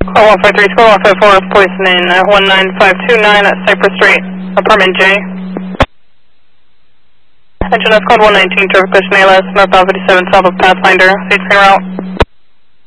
Call 153, School 154, poison in 19529 at Cypress Street, apartment J. Engine is code 119, traffic collision ALS, northbound 57 south of Pathfinder, 8 route.